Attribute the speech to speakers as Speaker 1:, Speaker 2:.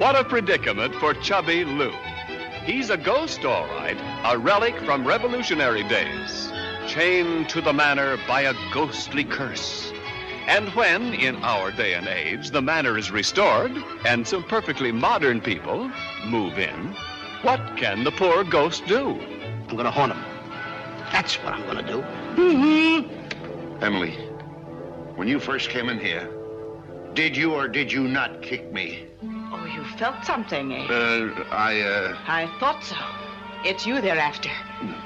Speaker 1: What a predicament for chubby Lou. He's a ghost, all right, a relic from Revolutionary days, chained to the manor by a ghostly curse. And when, in our day and age, the manor is restored and some perfectly modern people move in, what can the poor ghost do?
Speaker 2: I'm gonna haunt him. That's what I'm gonna do.
Speaker 3: Emily, when you first came in here, did you or did you not kick me?
Speaker 4: Oh, you felt something, eh?
Speaker 3: I
Speaker 4: I thought so. It's you they're after.